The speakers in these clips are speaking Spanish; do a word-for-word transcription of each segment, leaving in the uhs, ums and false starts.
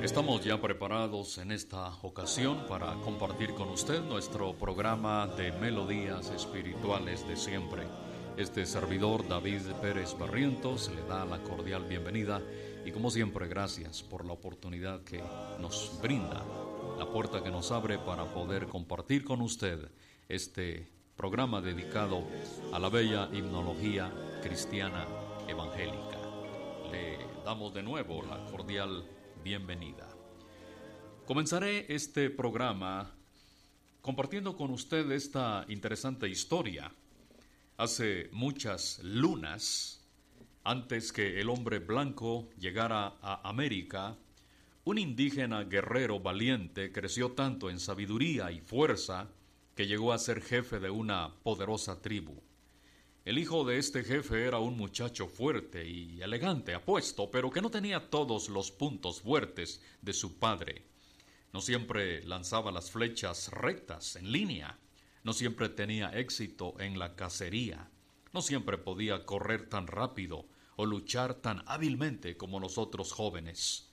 Estamos ya preparados en esta ocasión para compartir con usted nuestro programa de melodías espirituales de siempre. Este servidor, David Pérez Barrientos, le da la cordial bienvenida y como siempre gracias por la oportunidad que nos brinda, la puerta que nos abre para poder compartir con usted este programa dedicado a la bella himnología cristiana evangélica. Le damos de nuevo la cordial bienvenida. Comenzaré este programa compartiendo con usted esta interesante historia. Hace muchas lunas, antes que el hombre blanco llegara a América, un indígena guerrero valiente creció tanto en sabiduría y fuerza que llegó a ser jefe de una poderosa tribu. El hijo de este jefe era un muchacho fuerte y elegante, apuesto, pero que no tenía todos los puntos fuertes de su padre. No siempre lanzaba las flechas rectas, en línea. No siempre tenía éxito en la cacería. No siempre podía correr tan rápido o luchar tan hábilmente como los otros jóvenes.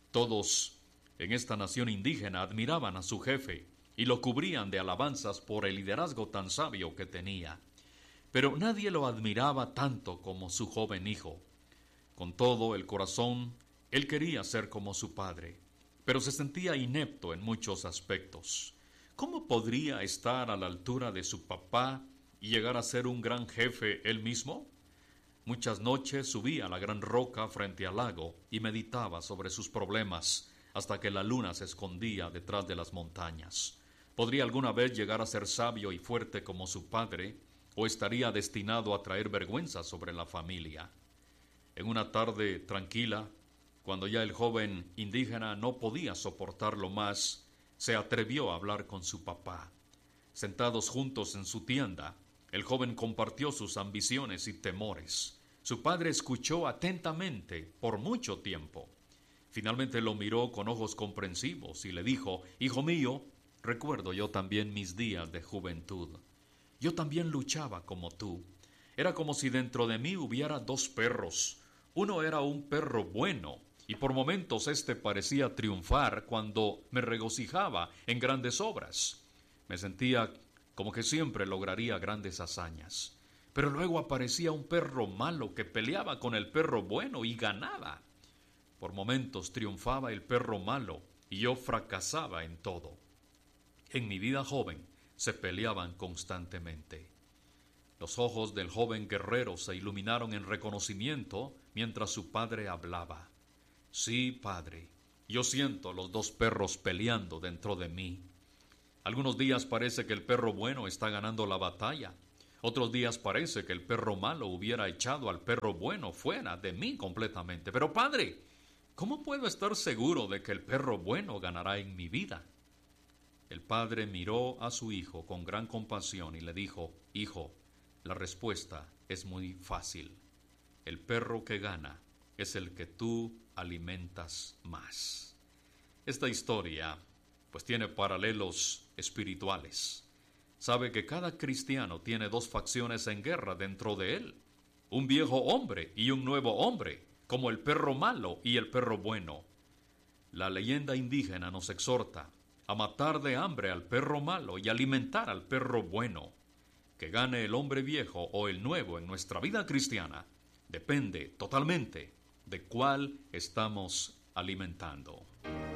Todos en esta nación indígena admiraban a su jefe y lo cubrían de alabanzas por el liderazgo tan sabio que tenía. Pero nadie lo admiraba tanto como su joven hijo. Con todo el corazón, él quería ser como su padre, pero se sentía inepto en muchos aspectos. ¿Cómo podría estar a la altura de su papá y llegar a ser un gran jefe él mismo? Muchas noches subía a la gran roca frente al lago y meditaba sobre sus problemas hasta que la luna se escondía detrás de las montañas. ¿Podría alguna vez llegar a ser sabio y fuerte como su padre? ¿O estaría destinado a traer vergüenza sobre la familia? En una tarde tranquila, cuando ya el joven indígena no podía soportarlo más, se atrevió a hablar con su papá. Sentados juntos en su tienda, el joven compartió sus ambiciones y temores. Su padre escuchó atentamente por mucho tiempo. Finalmente lo miró con ojos comprensivos y le dijo: «Hijo mío, recuerdo yo también mis días de juventud. Yo también luchaba como tú. Era como si dentro de mí hubiera dos perros. Uno era un perro bueno, y por momentos éste parecía triunfar cuando me regocijaba en grandes obras. Me sentía como que siempre lograría grandes hazañas. Pero luego aparecía un perro malo que peleaba con el perro bueno y ganaba. Por momentos triunfaba el perro malo y yo fracasaba en todo. En mi vida joven se peleaban constantemente». Los ojos del joven guerrero se iluminaron en reconocimiento mientras su padre hablaba. «Sí, padre, yo siento los dos perros peleando dentro de mí. Algunos días parece que el perro bueno está ganando la batalla. Otros días parece que el perro malo hubiera echado al perro bueno fuera de mí completamente. Pero padre, ¿cómo puedo estar seguro de que el perro bueno ganará en mi vida?» El padre miró a su hijo con gran compasión y le dijo: «Hijo, la respuesta es muy fácil. El perro que gana es el que tú alimentas más». Esta historia, pues, tiene paralelos espirituales. Sabe que cada cristiano tiene dos facciones en guerra dentro de él: un viejo hombre y un nuevo hombre, como el perro malo y el perro bueno. La leyenda indígena nos exhorta a matar de hambre al perro malo y alimentar al perro bueno. Que gane el hombre viejo o el nuevo en nuestra vida cristiana depende totalmente de cuál estamos alimentando.